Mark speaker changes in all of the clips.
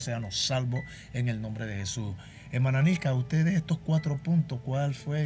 Speaker 1: sean salvos en el nombre de Jesús. Hermana Nilka, usted de estos 4 puntos, ¿cuál fue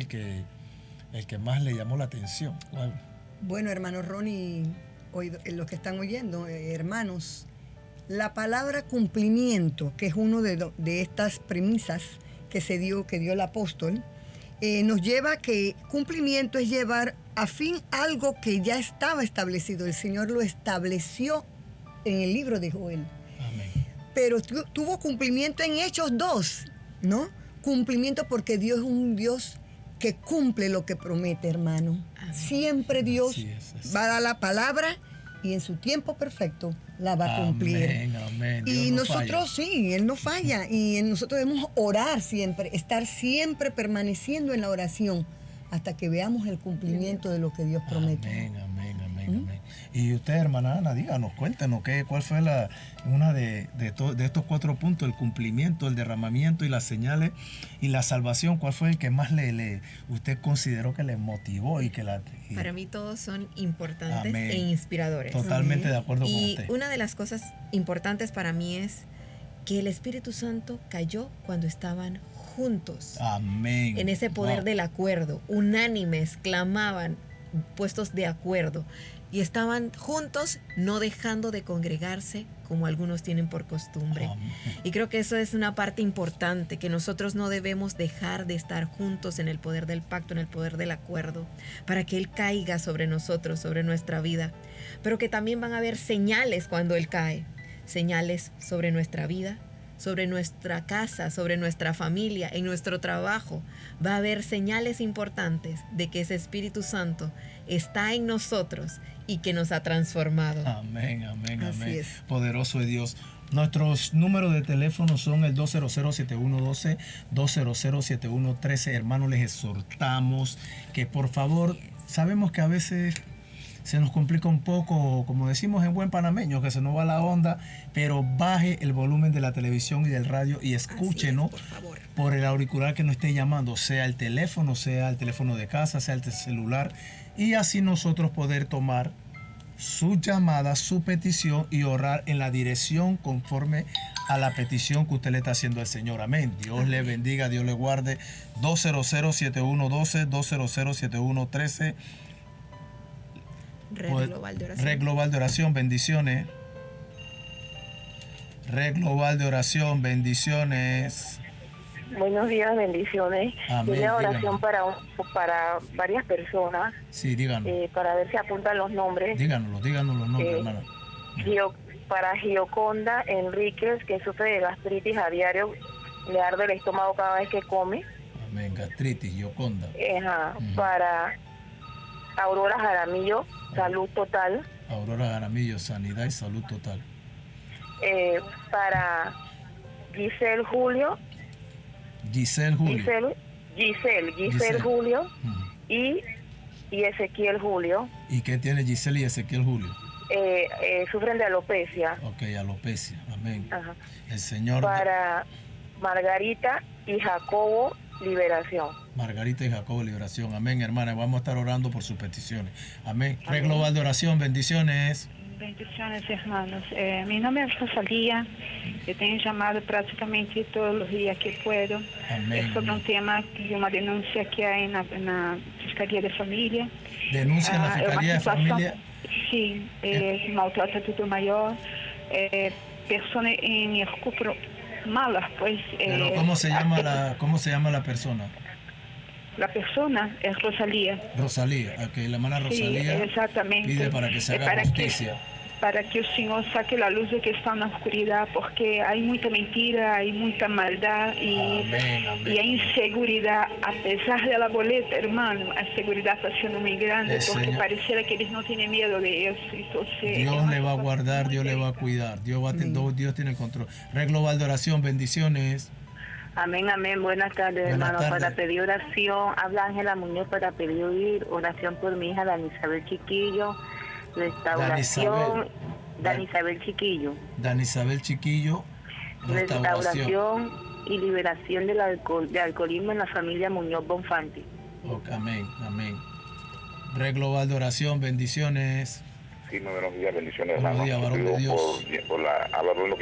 Speaker 1: el que más le llamó la atención? ¿Cuál?
Speaker 2: Bueno, hermano Ronnie, los que están oyendo, hermanos, la palabra cumplimiento, que es uno de estas premisas que dio el apóstol, nos lleva a que cumplimiento es llevar a fin algo que ya estaba establecido. El Señor lo estableció en el libro de Joel.
Speaker 1: Amén.
Speaker 2: Pero tuvo cumplimiento en Hechos 2, ¿no? Cumplimiento porque Dios es un Dios que cumple lo que promete, hermano. Amén. Siempre Dios va a dar la palabra y en su tiempo perfecto la va a cumplir.
Speaker 1: Amén, amén. Dios
Speaker 2: y
Speaker 1: no
Speaker 2: nosotros
Speaker 1: falla.
Speaker 2: Sí, Él no falla. Y nosotros debemos orar siempre, estar siempre permaneciendo en la oración hasta que veamos el cumplimiento de lo que Dios promete.
Speaker 1: Amén, amén, amén, amén. Y usted, hermana Ana, díganos, cuéntenos cuál fue una de estos 4 puntos, el cumplimiento, el derramamiento y las señales y la salvación. ¿Cuál fue el que más usted consideró que le motivó
Speaker 3: Para mí todos son importantes. Amén. E inspiradores.
Speaker 1: Totalmente de acuerdo con usted.
Speaker 3: Y una de las cosas importantes para mí es que el Espíritu Santo cayó cuando estaban juntos.
Speaker 1: Amén.
Speaker 3: En ese poder del acuerdo, unánimes, clamaban, puestos de acuerdo. Y estaban juntos, no dejando de congregarse como algunos tienen por costumbre. Amén. Y creo que eso es una parte importante, que nosotros no debemos dejar de estar juntos en el poder del pacto, en el poder del acuerdo, para que Él caiga sobre nosotros, sobre nuestra vida. Pero que también van a haber señales cuando Él cae. Señales sobre nuestra vida, sobre nuestra casa, sobre nuestra familia, en nuestro trabajo. Va a haber señales importantes de que ese Espíritu Santo está en nosotros y que nos ha transformado.
Speaker 1: Amén, amén,
Speaker 2: Así
Speaker 1: amén.
Speaker 2: Es.
Speaker 1: Poderoso es Dios. Nuestros números de teléfono son el 200-7112, 200-7113. Hermanos, les exhortamos que por favor, sabemos que a veces se nos complica un poco, como decimos en buen panameño, que se nos va la onda, pero baje el volumen de la televisión y del radio y escúchenos por el auricular que nos esté llamando, sea el teléfono de casa, sea el celular, y así nosotros poder tomar su llamada, su petición y orar en la dirección conforme a la petición que usted le está haciendo al Señor. Amén. Dios le bendiga, Dios le guarde. 200-7112, 200-7113.
Speaker 3: Red Global de Oración.
Speaker 1: Red Global de Oración, bendiciones. Red Global de Oración, bendiciones.
Speaker 4: Buenos días, bendiciones.
Speaker 1: Amén.
Speaker 4: Una oración para varias personas.
Speaker 1: Sí, díganos.
Speaker 4: Para ver si apuntan los nombres.
Speaker 1: Díganos los nombres, hermano.
Speaker 4: Para Gioconda Enríquez, que sufre de gastritis a diario, le arde el estómago cada vez que come.
Speaker 1: Amén, gastritis, Gioconda.
Speaker 4: Para Aurora Jaramillo, salud total.
Speaker 1: Aurora Jaramillo, sanidad y salud total.
Speaker 4: Para Giselle Julio. Giselle Julio y Ezequiel Julio.
Speaker 1: ¿Y qué tiene Giselle y Ezequiel Julio?
Speaker 4: Sufren de alopecia.
Speaker 1: Ok, alopecia, amén.
Speaker 4: Ajá.
Speaker 1: El Señor.
Speaker 4: Para Margarita y Jacobo, liberación.
Speaker 1: Margarita y Jacobo, liberación. Amén, hermana. Vamos a estar orando por sus peticiones. Amén. Red Global de Oración, bendiciones.
Speaker 5: Bendiciones, hermanos. Mi nombre es Rosalía. Yo tengo llamado prácticamente todos los días que puedo.
Speaker 1: Amén,
Speaker 5: es sobre un tema de una denuncia que hay en la Fiscalía de Familia.
Speaker 1: ¿Denuncia en la Fiscalía de Familia?
Speaker 5: Sí, maltrato tudo mayor. Personas en el cupro malas, pues.
Speaker 1: Pero ¿cómo se llama la persona?
Speaker 5: La persona es Rosalía.
Speaker 1: Rosalía, okay, la hermana Rosalía.
Speaker 5: Sí, exactamente.
Speaker 1: Pide para que se haga justicia.
Speaker 5: Para que el Señor saque la luz de que está en la oscuridad, porque hay mucha mentira, hay mucha maldad y hay inseguridad. A pesar de la boleta, hermano, la seguridad está siendo muy grande, porque pareciera que ellos no tienen miedo de eso. Entonces,
Speaker 1: Dios le va a guardar, Dios le va a cuidar, Dios tiene el control. Red Global de Oración, bendiciones.
Speaker 4: Amén, amén. Buenas tardes, hermano. Para pedir oración, habla Ángela Muñoz para pedir oración por mi hija Danisabel Chiquillo, restauración. Danisabel Chiquillo.
Speaker 1: Danisabel Chiquillo,
Speaker 4: restauración y liberación del alcoholismo en la familia Muñoz Bonfanti.
Speaker 1: Okay, amén, amén. Red Global de Oración, bendiciones.
Speaker 6: Sí, muy buenos días, bendiciones,
Speaker 1: buenos días, varón de Dios.
Speaker 6: Por hablar